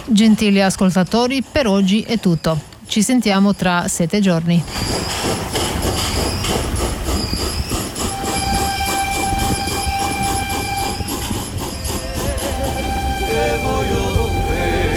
Gentili ascoltatori, per oggi è tutto. Ci sentiamo tra 7 giorni.